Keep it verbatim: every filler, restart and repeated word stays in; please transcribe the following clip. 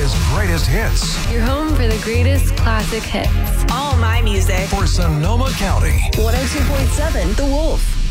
Sonoma-County's greatest hits. Your home for the greatest classic hits. All my music. For Sonoma County. one oh two point seven The Wolf.